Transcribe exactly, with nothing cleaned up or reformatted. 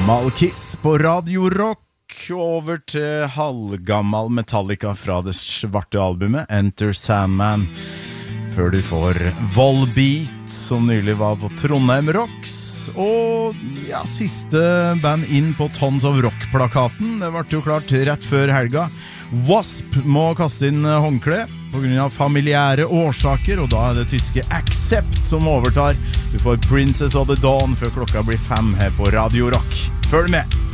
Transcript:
Gammal Kiss på Radio Rock. Over til halvgammal Metallica fra det svarte albumet Enter Sandman. Før du får Volbeat, som nylig var på Trondheim Rocks. Og ja, siste band inn på Tons of Rock-plakaten. Det ble jo klart rett før helga. Wasp må kaste inn håndkle på grunn av familiære årsaker, og da er det tyske Accept som overtar. Du får Princess of the Dawn før klokka blir fem her på Radio Rock. Følg med!